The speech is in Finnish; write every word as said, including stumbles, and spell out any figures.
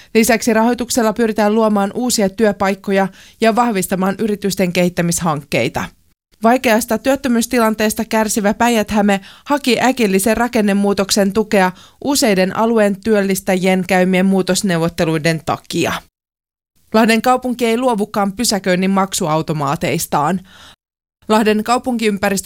Lisäksi rahoituksella pyritään luomaan uusia työpaikkoja ja vahvistamaan yritysten kehittämishankkeita. Vaikeasta työttömyystilanteesta kärsivä Päijät-Häme haki äkillisen rakennemuutoksen tukea useiden alueen työllistäjien käymien muutosneuvotteluiden takia. Lahden kaupunki ei luovukaan pysäköinnin maksuautomaateistaan. Lahden kaupunkiympäristö